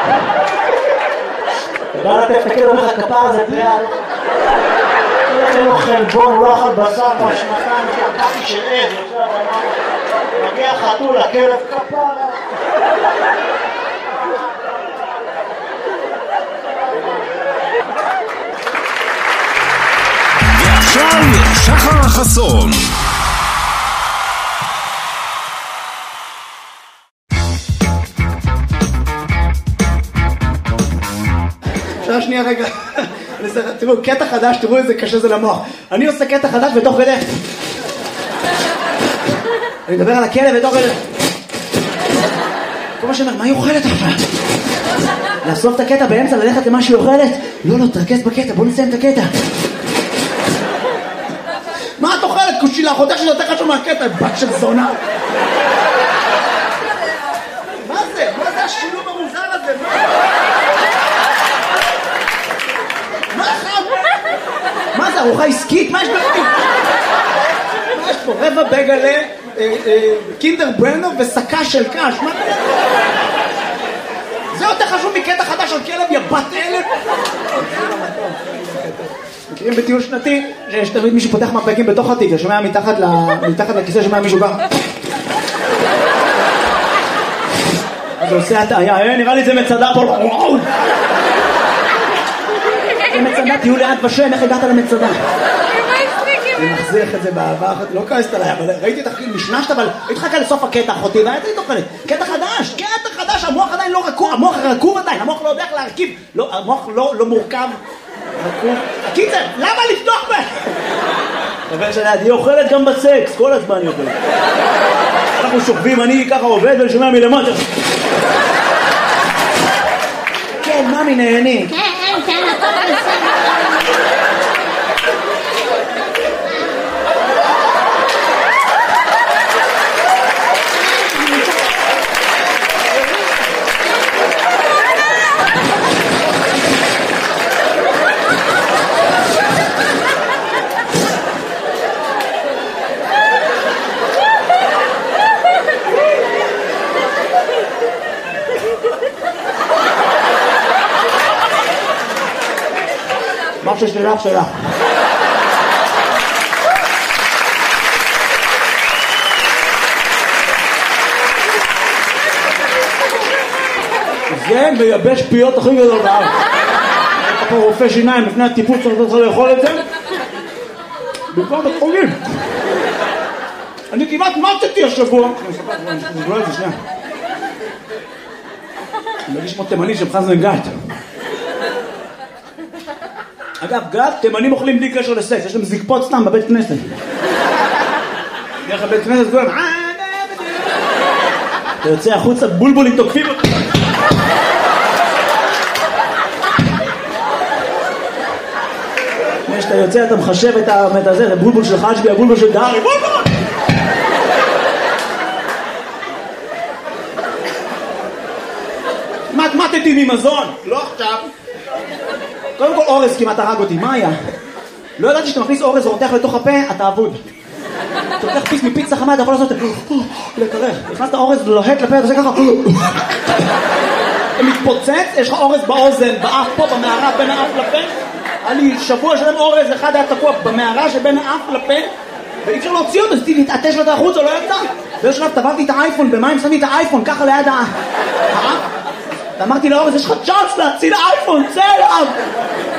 אתה בא לתת תקד אומר לך כפר הזה פריאל. אין לו חלבון, הוא לא אכל בשר כבר שנתיים, שהפחי של עז, מגיע חתול, הכלב כפר. ועכשיו שחר החסון. שנייה רגע, תראו, קטע חדש, תראו איזה קשה זה למוח. אני עושה קטע חדש בתוך כדי. אני מדבר על הכלב בתוך כדי. כל מה שאומר, מה היא אוכלת עכשיו? לאסוף את הקטע באמצע, ללכת למה שהיא אוכלת? לא, תרכז בקטע, בוא נסיים את הקטע. מה את אוכלת? קושילה, חותך שזה יותר חשוב מהקטע, בת של זונה. מה זה? מה זה השילוב המוזר הזה? מה זה, ארוחה עסקית? מה יש בפנים? מה יש פה? רבע בגלה, קינדר ברנר וסקה של קש. מה זה? זה יותר חשוב מקטע חדש על כלב, יא בת אלף. מכירים בטיול שנתי שיש תמיד מישהו פותח מפקים בתוך התיק, שומע מתחת לכיסא, שומע מישהו גם. אז הוא עושה הטעיה, נראה לי זה מצדה פה. זה מצדה, תהיו ליד ושם, איך הגעת למצדה? אני מחזיך את זה באהבה אחת, לא כעסת עליי, אבל ראיתי את החיים, נשנשת, אבל התחכה לסוף הקטע אחותי, והייתי תוכלת, קטע חדש, המוח עדיין לא רקוב, המוח רקוב עדיין, המוח לא יודע איך להרכיב, המוח לא מורכב, רקוב. קיצר, למה לפתוח בה? אבל שליד, היא אוכלת גם בסקס, כל הזמן היא אוכלת. אנחנו שוכבים, אני ככה עובד ושומע מלמטה. כן, ממי נהנים. כן, הכל בסדר. משהו שלך. זה מייבש פיות הכי גדול בארץ. אתה פה רופא שיניים לפני הטיפול צריך לאכול את זה במקום בית חולים. אני כמעט מתתי השבוע. אני אספר את זה שנייה. אני מרגיש כמו תימני שמחזן גת. אגב, גת, תימנים אוכלים בלי קשר לסקס, יש להם זקפות סתם בבית כנסת. דרך הבית כנסת כולם, אתה יוצא החוצה, בולבולים תוקפים אותך. כשאתה יוצא, אתה מחשב את הזה, זה בולבול של חשבי, הבולבול של דארי, בולבול! מתמטתי ממזון, לא עכשיו. קודם כל אורז כמעט הרג אותי, מה היה? לא ידעתי שאתה מכניס אורז ורותח לתוך הפה, אתה אבוד. אתה לוקח פיס מפיצה חמה, אתה יכול לעשות לקרר. נכנסת אורז ולוהט לפה, אתה עושה ככה. אתה מתפוצץ, יש לך אורז באוזן, באף פה, במערה, בין האף לפה. היה לי שבוע שלם אורז, אחד היה תקוע במערה שבין האף לפה, ואי אפשר להוציא אותו, אז להתעטש לו את החוץ, או לא יצא. באיזשהו שלב טבעתי את האייפון, במים שמתי את האייפון, ככה ליד האף. ואמרתי לאורז, יש לך צ'אנס להציל האייפון, צא אליו!